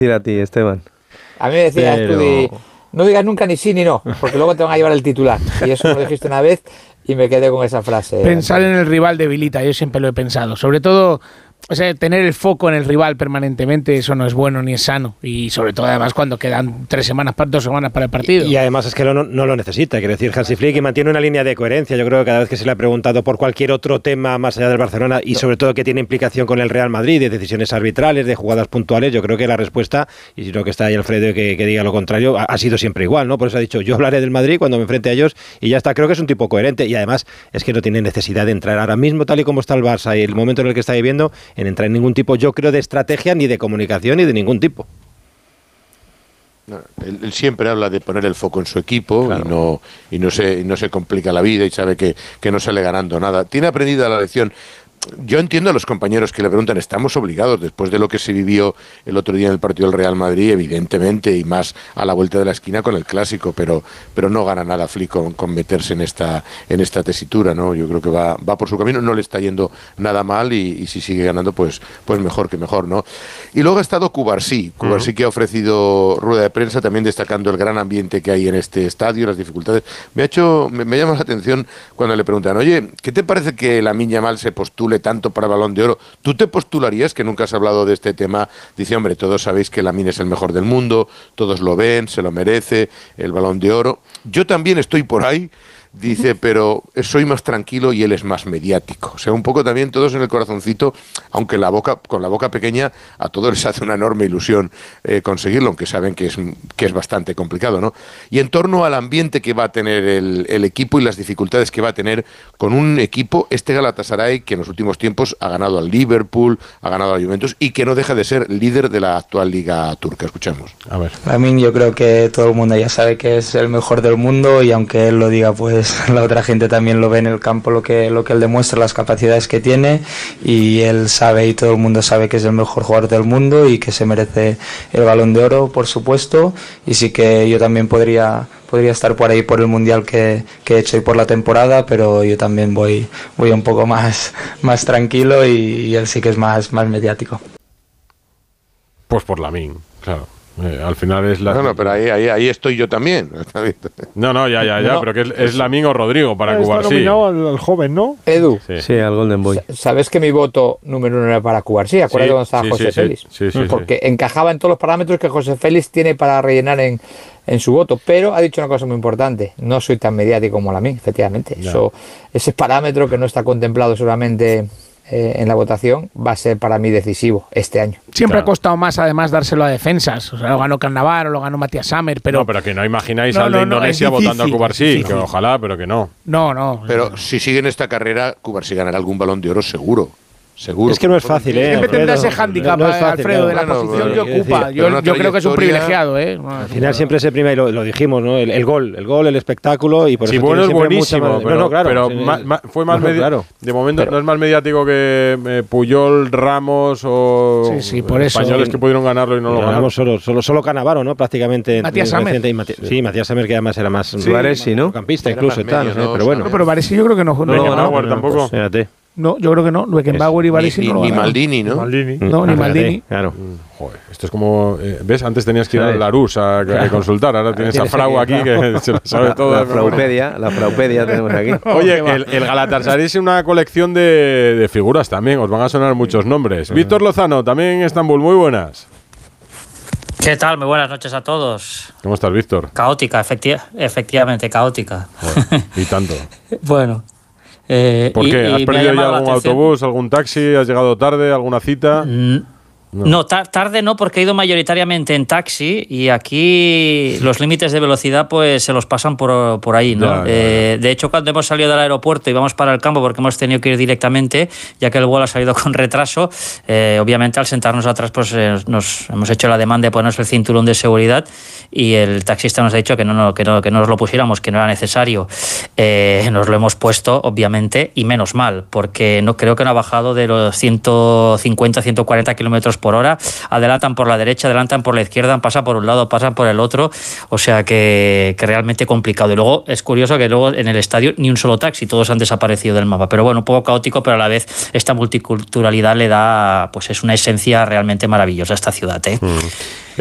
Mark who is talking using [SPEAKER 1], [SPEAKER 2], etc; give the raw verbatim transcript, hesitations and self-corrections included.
[SPEAKER 1] Tira a ti, Esteban.
[SPEAKER 2] A mí me decías
[SPEAKER 3] Pero...
[SPEAKER 2] tú de, no digas nunca ni sí ni no, porque luego te van a llevar el titular. Y eso me lo dijiste una vez y me quedé con esa frase.
[SPEAKER 4] Pensar en el rival debilita, yo siempre lo he pensado. Sobre todo, o sea, tener el foco en el rival permanentemente, eso no es bueno ni es sano. Y sobre todo, además, cuando quedan tres semanas, dos semanas para el partido.
[SPEAKER 3] Y, y además es que no, no lo necesita. Quiero decir, Hansi Flick mantiene una línea de coherencia. Yo creo que cada vez que se le ha preguntado por cualquier otro tema más allá del Barcelona y sobre todo que tiene implicación con el Real Madrid, de decisiones arbitrales, de jugadas puntuales, yo creo que la respuesta, y si no que está ahí Alfredo que, que diga lo contrario, ha, ha sido siempre igual, ¿no? Por eso ha dicho, yo hablaré del Madrid cuando me enfrente a ellos y ya está. Creo que es un tipo coherente y además es que no tiene necesidad de entrar ahora mismo, tal y como está el Barça y el momento en el que está viviendo, en entrar en ningún tipo, yo creo, de estrategia, ni de comunicación, ni de ningún tipo.
[SPEAKER 5] No, él, él siempre habla de poner el foco en su equipo, claro. y no y no se y no se complica la vida y sabe que, que no sale ganando nada. Tiene aprendida la lección. Yo entiendo a los compañeros que le preguntan, estamos obligados, después de lo que se vivió el otro día en el partido del Real Madrid, evidentemente, y más a la vuelta de la esquina con el Clásico, pero pero no gana nada Flick con, con meterse en esta en esta tesitura, ¿no? Yo creo que va va por su camino, no le está yendo nada mal y, y si sigue ganando, pues pues mejor que mejor, ¿no? Y luego ha estado Cubarsí, Cubarsí uh-huh. que ha ofrecido rueda de prensa, también destacando el gran ambiente que hay en este estadio, las dificultades. Me ha hecho, me, me llama la atención cuando le preguntan, oye, ¿qué te parece que Lamine Yamal se postule tanto para el Balón de Oro? ¿Tú te postularías, que nunca has hablado de este tema? Dice, hombre, todos sabéis que Lamine es el mejor del mundo, todos lo ven, se lo merece, el Balón de Oro. Yo también estoy por ahí, dice, pero soy más tranquilo y él es más mediático. O sea, un poco también todos en el corazoncito, aunque la boca, con la boca pequeña, a todos les hace una enorme ilusión eh, conseguirlo, aunque saben que es, que es bastante complicado, ¿no? Y en torno al ambiente que va a tener el, el equipo y las dificultades que va a tener con un equipo, este Galatasaray, que en los últimos tiempos ha ganado al Liverpool, ha ganado al Juventus y que no deja de ser líder de la actual liga turca. Escuchamos.
[SPEAKER 6] A ver. Lamine, yo creo que todo el mundo ya sabe que es el mejor del mundo y aunque él lo diga, pues la otra gente también lo ve en el campo, lo que, lo que él demuestra, las capacidades que tiene, y él sabe y todo el mundo sabe que es el mejor jugador del mundo y que se merece el Balón de Oro, por supuesto, y sí que yo también podría, podría estar por ahí por el Mundial que, que he hecho y por la temporada, pero yo también voy, voy un poco más, más tranquilo y, y él sí que es más, más mediático.
[SPEAKER 7] Pues por Lamine, claro. Eh, al final es la...
[SPEAKER 5] No, no, pero ahí, ahí, ahí estoy yo también.
[SPEAKER 7] No, no, ya, ya, ya, no, pero que es, es Lamine o Rodrigo para Cubarsí.
[SPEAKER 8] Está nominado al, al joven, ¿no?
[SPEAKER 2] Edu.
[SPEAKER 1] Sí. sí, al Golden Boy.
[SPEAKER 2] ¿Sabes que mi voto número uno era para Cubarsí? Acuérdate sí, cuando estaba sí, José
[SPEAKER 7] sí,
[SPEAKER 2] Félix.
[SPEAKER 7] Sí, sí,
[SPEAKER 2] Porque
[SPEAKER 7] sí.
[SPEAKER 2] encajaba en todos los parámetros que José Félix tiene para rellenar en, en su voto. Pero ha dicho una cosa muy importante. No soy tan mediático como Lamine, efectivamente. No. Eso, ese parámetro que no está contemplado solamente en la votación va a ser para mí decisivo este año.
[SPEAKER 4] Siempre
[SPEAKER 7] claro.
[SPEAKER 4] ha costado más, además, dárselo a defensas. O sea, lo ganó Cannavaro, lo ganó Matías Sammer, pero...
[SPEAKER 7] No, pero que no imagináis
[SPEAKER 4] no,
[SPEAKER 7] al
[SPEAKER 4] no,
[SPEAKER 7] de
[SPEAKER 4] no,
[SPEAKER 7] Indonesia
[SPEAKER 4] difícil,
[SPEAKER 7] votando a Cubarsí,
[SPEAKER 4] difícil.
[SPEAKER 7] que ojalá, pero que no.
[SPEAKER 4] No, no.
[SPEAKER 5] Pero
[SPEAKER 4] no.
[SPEAKER 5] si sigue en esta carrera, Cubarsí ganará algún Balón de Oro seguro. Seguro.
[SPEAKER 3] Es que no es fácil, ¿eh?
[SPEAKER 4] Siempre tendrá ese hándicap, no, no fácil, Alfredo, de la
[SPEAKER 5] bueno,
[SPEAKER 4] posición
[SPEAKER 5] bueno,
[SPEAKER 4] que ocupa.
[SPEAKER 5] decir,
[SPEAKER 4] yo yo creo que es un privilegiado, ¿eh?
[SPEAKER 3] Al final siempre se prima, y lo, lo dijimos, ¿no? El, el gol, el gol, el espectáculo, y por
[SPEAKER 7] sí,
[SPEAKER 3] eso
[SPEAKER 7] bueno, es
[SPEAKER 3] tiene
[SPEAKER 7] buenísimo,
[SPEAKER 3] más,
[SPEAKER 7] pero,
[SPEAKER 3] no, no, claro,
[SPEAKER 7] pero
[SPEAKER 3] sí,
[SPEAKER 7] ma, ma, fue más
[SPEAKER 3] no,
[SPEAKER 7] medi-
[SPEAKER 3] claro.
[SPEAKER 7] de momento
[SPEAKER 3] pero,
[SPEAKER 7] no es más mediático que eh, Puyol, Ramos o
[SPEAKER 4] sí, sí, por eso,
[SPEAKER 7] españoles que pudieron ganarlo y no lo ganaron.
[SPEAKER 3] Solo, solo, solo Cannavaro, ¿no? Prácticamente.
[SPEAKER 4] Matías Sammer.
[SPEAKER 3] Mati- sí. sí, Matías Sammer, que además era más...
[SPEAKER 1] Sí, Varesi, ¿no?
[SPEAKER 3] Campista incluso, tal, no sé, pero bueno.
[SPEAKER 4] No, pero Varesi yo creo que no.
[SPEAKER 7] No, no, no, no tampoco.
[SPEAKER 3] Fíjate.
[SPEAKER 4] No, yo creo que no. Beckenbauer y Varesi no lo
[SPEAKER 5] Ni
[SPEAKER 4] ganaron.
[SPEAKER 5] Maldini, ¿no?
[SPEAKER 8] Maldini.
[SPEAKER 4] No, ni Maldini.
[SPEAKER 3] Claro.
[SPEAKER 7] Joder, esto es como... Eh, ¿Ves? Antes tenías que ir a Larus a, a, a consultar. Ahora tienes a Frau aquí que se lo sabe todo.
[SPEAKER 1] La Fraupedia, la Fraupedia tenemos aquí.
[SPEAKER 7] Oye, el, el Galatasaray es una colección de, de figuras también. Os van a sonar muchos nombres. Víctor Lozano, también en Estambul. Muy buenas.
[SPEAKER 9] ¿Qué tal? Muy buenas noches a todos.
[SPEAKER 7] ¿Cómo estás, Víctor?
[SPEAKER 9] Caótica, efecti- efectivamente, caótica.
[SPEAKER 7] Joder, y tanto.
[SPEAKER 9] Bueno. Eh,
[SPEAKER 7] ¿Por
[SPEAKER 9] y,
[SPEAKER 7] qué? ¿Has
[SPEAKER 9] y
[SPEAKER 7] perdido ya algún autobús, algún taxi? ¿Has llegado tarde? ¿Alguna cita?
[SPEAKER 9] Mm. No, no tar- tarde no, porque he ido mayoritariamente en taxi y aquí los límites de velocidad pues se los pasan por, por ahí, ¿no?
[SPEAKER 7] Ya, ya,
[SPEAKER 9] eh,
[SPEAKER 7] ya.
[SPEAKER 9] De hecho, cuando hemos salido del aeropuerto y vamos para el campo porque hemos tenido que ir directamente, ya que el vuelo ha salido con retraso, eh, obviamente al sentarnos atrás pues eh, nos hemos hecho la demanda de ponernos el cinturón de seguridad y el taxista nos ha dicho que no, no, que no, que no nos lo pusiéramos, que no era necesario. Eh, nos lo hemos puesto, obviamente, y menos mal, porque no creo que no ha bajado de los ciento cincuenta, ciento cuarenta kilómetros por hora, adelantan por la derecha, adelantan por la izquierda, pasan por un lado, pasan por el otro, o sea que, que realmente complicado. Y luego es curioso que luego en el estadio ni un solo taxi, todos han desaparecido del mapa, pero bueno, un poco caótico, pero a la vez esta multiculturalidad le da, pues es una esencia realmente maravillosa a esta ciudad, ¿eh? Mm.